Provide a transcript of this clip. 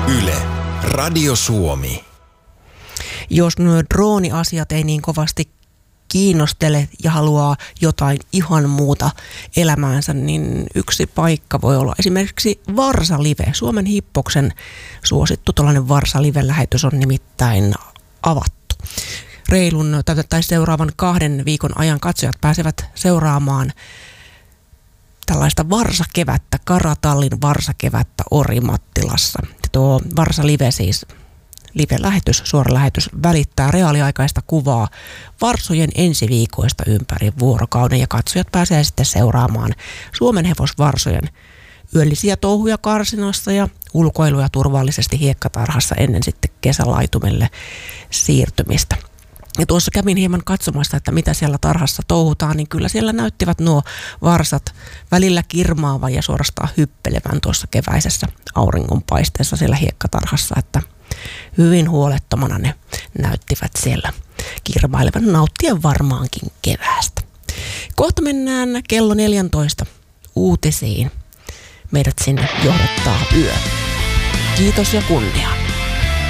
Yle, Radio Suomi. Jos nuo drooniasiat ei niin kovasti kiinnostele ja haluaa jotain ihan muuta elämäänsä, niin yksi paikka voi olla esimerkiksi Varsa-live. Suomen Hippoksen suosittu tuollainen Varsa-live-lähetys on nimittäin avattu. Seuraavan 2 viikon ajan katsojat pääsevät seuraamaan tällaista varsakevättä, Karatallin varsakevättä Orimattilassa. Tuo Varsa-live siis, live-lähetys, suora lähetys, välittää reaaliaikaista kuvaa varsojen ensiviikoista ympäri vuorokauden ja katsojat pääsee sitten seuraamaan suomenhevosvarsojen yöllisiä touhuja karsinassa ja ulkoiluja turvallisesti hiekkatarhassa ennen sitten kesälaitumelle siirtymistä. Ja tuossa kävin hieman katsomassa, että mitä siellä tarhassa touhutaan, niin kyllä siellä näyttivät nuo varsat välillä kirmaavan ja suorastaan hyppelevän tuossa keväisessä auringonpaisteessa siellä hiekkatarhassa, että hyvin huolettomana ne näyttivät siellä kirmailevan, nauttien varmaankin keväästä. Kohta mennään kello 14 uutisiin. Meidät sinne johdattaa yö. Kiitos ja kunnia.